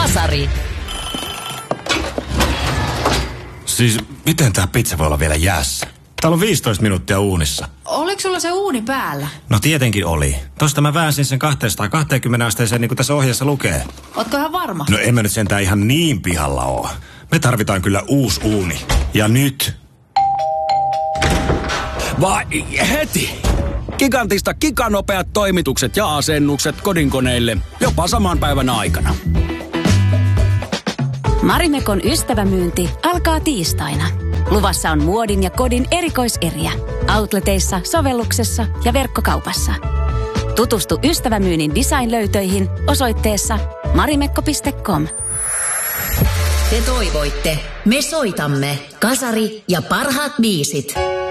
Kasari. Siis miten tää pizza voi olla vielä jäässä? Täällä on 15 minuuttia uunissa. Oliko sulla se uuni päällä? No tietenkin oli. Tosta mä väänsin sen 220 asteeseen niin kuin tässä ohjeessa lukee. Ootko ihan varma? No en mä nyt sentään ihan niin pihalla oo. Me tarvitaan kyllä uusi uuni. Ja nyt. Vai heti! Gigantista giganopeat toimitukset ja asennukset kodinkoneille jopa saman päivän aikana. Marimekon ystävämyynti alkaa tiistaina. Luvassa on muodin ja kodin erikoiseriä. Outleteissa, sovelluksessa ja verkkokaupassa. Tutustu ystävämyynnin design-löytöihin osoitteessa marimekko.com. Te toivoitte. Me soitamme. Kasari ja parhaat biisit.